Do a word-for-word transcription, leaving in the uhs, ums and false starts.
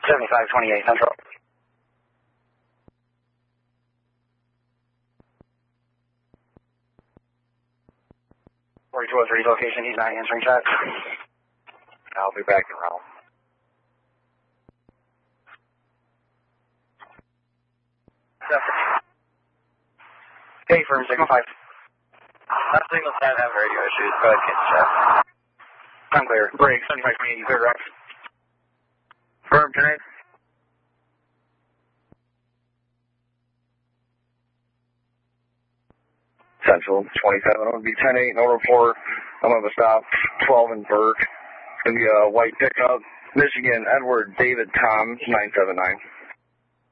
seventy-five twenty-eight Central. forty-two oh three location, he's not answering chat. I'll be back around. Hey, firm signal five. That signal seven have radio issues. Go ahead, get the chat. I'm clear. Break, seventy-five twenty-eight, you clear, Rex? Firm, connect. Central, twenty-seven, I'm going to be ten eight, no report. I'm going to stop twelve in Burke. It's going to be a white pickup. Michigan, Edward, David, Tom, nine seven nine.